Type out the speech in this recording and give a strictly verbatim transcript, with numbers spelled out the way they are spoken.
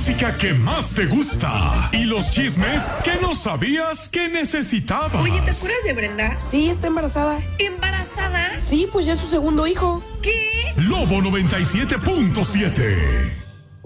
música que más te gusta y los chismes que no sabías que necesitabas. Oye, ¿te acuerdas de Brenda? Sí, está embarazada. ¿Embarazada? Sí, pues ya es su segundo hijo. ¿Qué? Lobo noventa y siete punto siete.